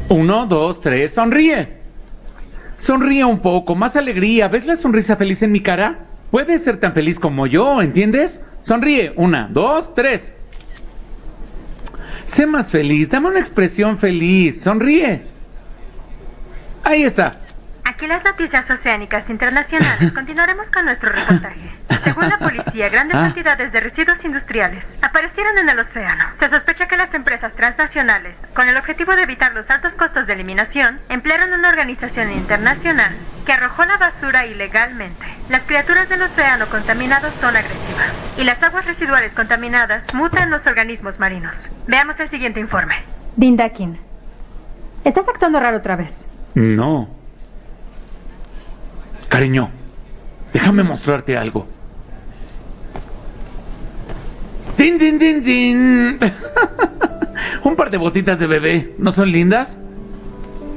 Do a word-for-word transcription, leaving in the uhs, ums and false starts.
Uno, dos, tres, sonríe. Sonríe un poco, más alegría. ¿Ves la sonrisa feliz en mi cara? Puedes ser tan feliz como yo, ¿entiendes? Sonríe. Una, dos, tres. Sé más feliz, dame una expresión feliz. Sonríe. Ahí está. Aquí las noticias oceánicas internacionales. Continuaremos con nuestro reportaje. Según la policía, grandes Ah. cantidades de residuos industriales aparecieron en el océano. Se sospecha que las empresas transnacionales, con el objetivo de evitar los altos costos de eliminación, emplearon una organización internacional que arrojó la basura ilegalmente. Las criaturas del océano contaminado son agresivas y las aguas residuales contaminadas mutan los organismos marinos. Veamos el siguiente informe. Dindakin, estás actuando raro otra vez. No. Cariño, déjame mostrarte algo. ¡Tin, tin, tin, tin! Un par de botitas de bebé, ¿no son lindas?